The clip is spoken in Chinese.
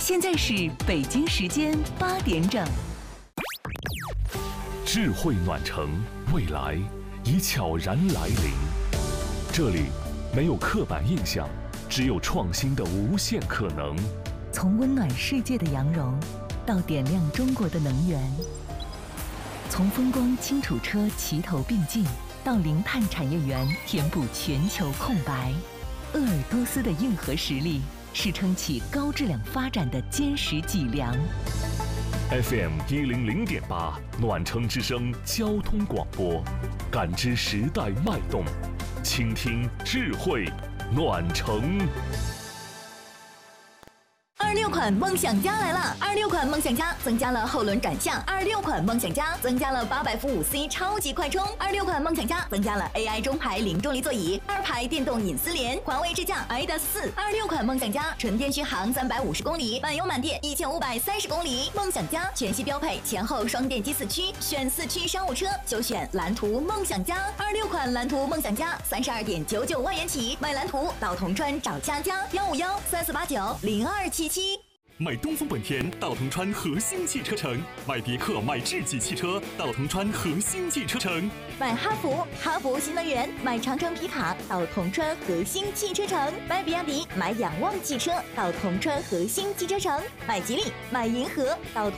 现在是北京时间8点整。 智慧暖城，未来已悄然来临。这里没有刻板印象，只有创新的无限可能。 从温暖世界的羊绒，到点亮中国的能源；从风光轻楚车齐头并进，到零碳产业园填补全球空白。鄂尔多斯的硬核实力是撑起高质量发展的坚实脊梁。 FM 100.8暖城之声交通广播，感知时代脉动，倾听智慧暖城。 26款梦想家来了！26款梦想家增加了后轮转向，26款梦想家增加了800伏5C 超级快充，26款梦想家增加了 AI 中排零重力座椅，2排电动隐私联，环卫智驾 ADAS 4。26款梦想家纯电续航350公里，满油满电1530公里。梦想家全系标配前后双电机4驱，选4驱商务车就选蓝图梦想家。26款蓝图梦想家32.99万元起，买蓝图到铜川找佳佳15134890277。 买东风本田到铜川和兴汽车城，买别克买智己汽车到铜川和兴汽车城， 买哈弗新能源，买长城皮卡到铜川和兴汽车城，买比亚迪买仰望汽车到铜川和兴汽车城，买吉利买银河到铜